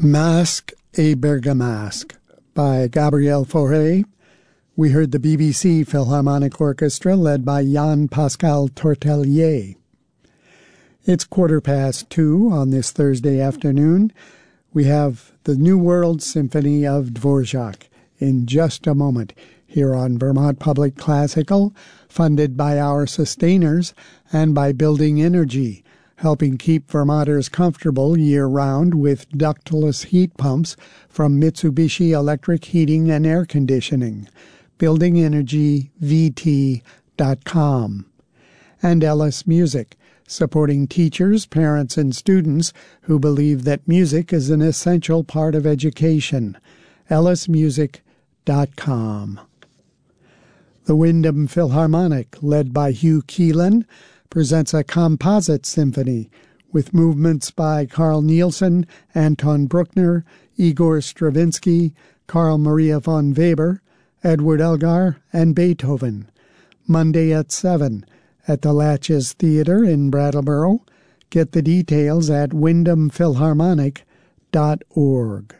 Masque et Bergamasque by Gabriel Fauré. We heard the BBC Philharmonic Orchestra led by Jean-Pascal Tortelier. It's 2:15 on this Thursday afternoon. We have the New World Symphony of Dvorak in just a moment here on Vermont Public Classical, funded by our sustainers and by Building Energy, helping keep Vermonters comfortable year-round with ductless heat pumps from Mitsubishi Electric Heating and Air Conditioning. BuildingEnergyVT.com. And Ellis Music, supporting teachers, parents, and students who believe that music is an essential part of education. ellismusic.com. The Windham Philharmonic, led by Hugh Keelan, presents a composite symphony with movements by Carl Nielsen, Anton Bruckner, Igor Stravinsky, Carl Maria von Weber, Edward Elgar, and Beethoven. Monday at 7 at the Latches Theater in Brattleboro. Get the details at wyndhamphilharmonic.org.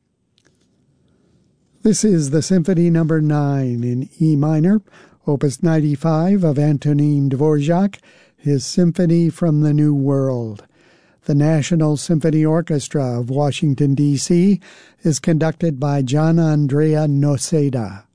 This is the Symphony No. 9 in E minor, Opus 95 of Antonin Dvorak, his Symphony from the New World. The National Symphony Orchestra of Washington, D.C. is conducted by Gian Andrea Noseda.